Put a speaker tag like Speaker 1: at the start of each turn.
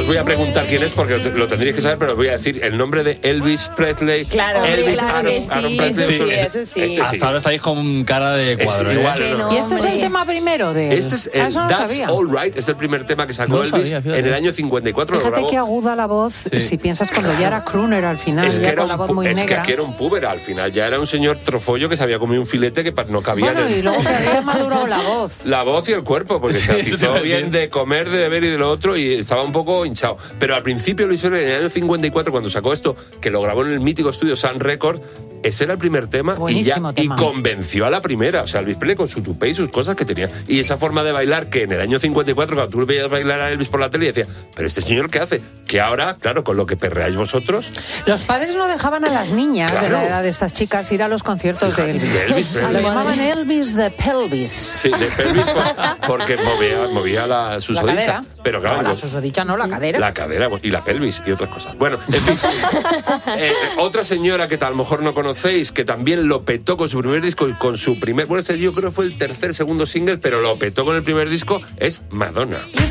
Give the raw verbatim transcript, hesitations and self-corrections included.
Speaker 1: os voy a preguntar quién es porque lo tendréis que saber, pero os voy a decir el nombre de Elvis Presley.
Speaker 2: Claro,
Speaker 1: Elvis
Speaker 2: claro
Speaker 1: Aaron,
Speaker 2: que sí,
Speaker 1: Aaron Presley.
Speaker 2: sí,
Speaker 1: Este
Speaker 2: eso sí.
Speaker 1: sí.
Speaker 3: Hasta ahora estáis con cara de cuadro.
Speaker 1: Es igual,
Speaker 3: ¿eh?
Speaker 1: ¿no?
Speaker 4: ¿Y este es el tema primero de él?
Speaker 1: Este es
Speaker 4: Ah,
Speaker 1: el
Speaker 4: eso no lo
Speaker 1: That's
Speaker 4: sabía.
Speaker 1: All Right, es el primer tema que sacó
Speaker 3: No lo
Speaker 1: Elvis
Speaker 3: sabía, fíjate.
Speaker 1: en el año cincuenta y cuatro. lo
Speaker 4: Fíjate
Speaker 1: grabó.
Speaker 4: qué aguda la voz,
Speaker 3: Sí.
Speaker 4: si piensas cuando ya era crooner al final,
Speaker 1: Es
Speaker 4: ya
Speaker 1: que, era
Speaker 4: con
Speaker 1: un,
Speaker 4: la voz
Speaker 1: pu-
Speaker 4: muy
Speaker 1: es que
Speaker 4: negra.
Speaker 1: aquí era un puber, al final ya era un señor trofollo que se había comido un filete que pa- no cabía
Speaker 4: Bueno,
Speaker 1: en el-
Speaker 4: y luego que había madurado la voz.
Speaker 1: La voz y el cuerpo, porque
Speaker 3: Sí,
Speaker 1: se
Speaker 3: eso te
Speaker 1: atizó
Speaker 3: iba a
Speaker 1: bien
Speaker 3: decir.
Speaker 1: de comer, de beber y de lo otro, y estaba un poco hinchado. Pero al principio lo hicieron en el año cincuenta y cuatro, cuando sacó esto, que lo grabó en el mítico estudio Sun Record. Ese era el primer tema y, ya,
Speaker 4: Buenísimo
Speaker 1: y
Speaker 4: tema.
Speaker 1: convenció a la primera. O sea, Elvis Presley con su tupé y sus cosas que tenía. Y esa forma de bailar que en el año cincuenta y cuatro, cuando tú veías bailar a Elvis por la tele, decía, pero este señor, ¿qué hace? Que ahora, claro, con lo que perreáis vosotros...
Speaker 4: Los padres no dejaban a las niñas
Speaker 1: Claro.
Speaker 4: de la edad de estas chicas ir a los conciertos de Elvis.
Speaker 1: De Elvis Presley.
Speaker 4: Lo llamaban Elvis de pelvis.
Speaker 1: Sí, de pelvis, por- porque movía, movía la susodicha.
Speaker 4: cadera.
Speaker 1: Pero claro,
Speaker 4: No, la
Speaker 1: pues-
Speaker 4: susodicha no, la cadera.
Speaker 1: La cadera y la pelvis y otras cosas. Bueno, en fin. Eh, otra señora que a lo mejor no conocéis, que también lo petó con su primer disco y con su primer... Bueno, este yo creo que fue el tercer, segundo single, pero lo petó con el primer disco, es Madonna.